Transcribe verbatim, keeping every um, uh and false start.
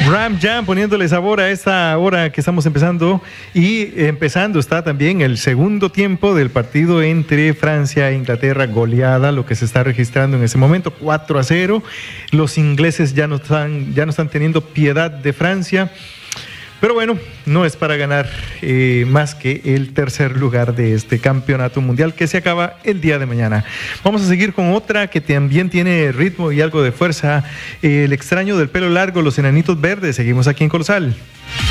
Ram Jam poniéndole sabor a esta hora que estamos empezando, y empezando está también el segundo tiempo del partido entre Francia e Inglaterra, goleada lo que se está registrando en ese momento, cuatro a cero. Los ingleses ya no están, ya no están teniendo piedad de Francia. Pero bueno, no es para ganar eh, más que el tercer lugar de este campeonato mundial que se acaba el día de mañana. Vamos a seguir con otra que también tiene ritmo y algo de fuerza. Eh, el extraño del pelo largo, los enanitos verdes. Seguimos aquí en Colosal.